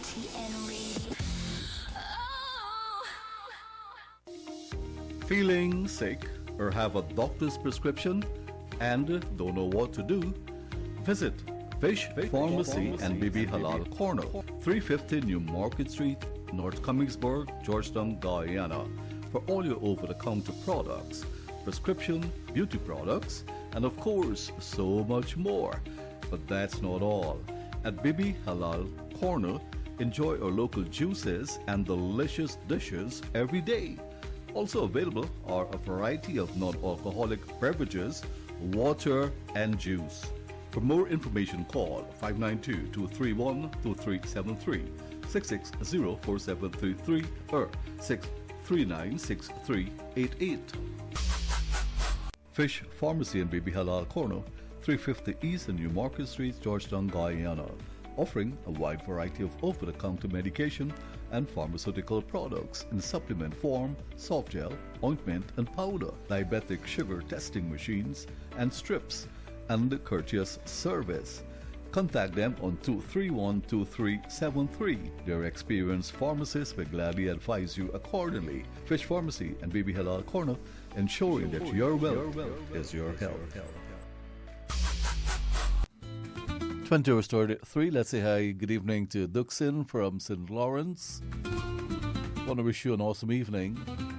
NTN Radio. Feeling sick or have a doctor's prescription and don't know what to do? Visit Fish Pharmacy and Bibi Halal Corner, 350 New Market Street, North Cummingsburg, Georgetown, Guyana, for all your over-the-counter products, prescription, beauty products, and of course, so much more. But that's not all. At Bibi Halal Corner, enjoy our local juices and delicious dishes every day. Also available are a variety of non-alcoholic beverages, water, and juice. For more information, call 592-231-2373, 660-4733, or 639-6388. Fish Pharmacy and Bibi Halal Corner, 350 East and New Market Street, Georgetown, Guyana, offering a wide variety of over-the-counter medication and pharmaceutical products in supplement form, soft gel, ointment and powder, diabetic sugar testing machines and strips, and courteous service. Contact them on 231-2373. Their experienced pharmacists will gladly advise you accordingly. Fish Pharmacy and Bibi Halal Corner, ensuring that your wealth is your health. 20:33. Let's say hi, good evening to Duxin from St. Lawrence. Want to wish you an awesome evening.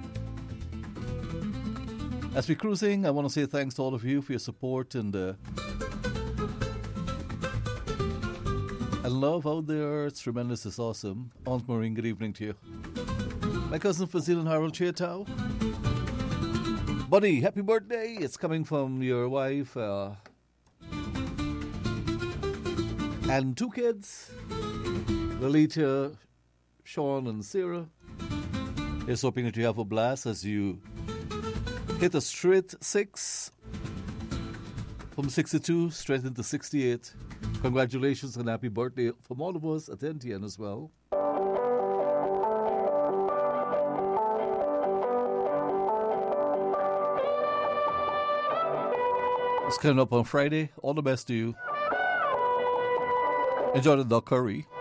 As we're cruising, I want to say thanks to all of you for your support and love out there. It's tremendous, it's awesome. Aunt Maureen, good evening to you. My cousin Fazil and Harold Chiatau. Buddy, happy birthday. It's coming from your wife and two kids, Lolita, Sean, and Sarah. Here's hoping that you have a blast as you hit a straight 6 from 62 straight into 68. Congratulations and happy birthday from all of us at NTN as well. It's coming up on Friday. All the best to you. Enjoy the duck curry.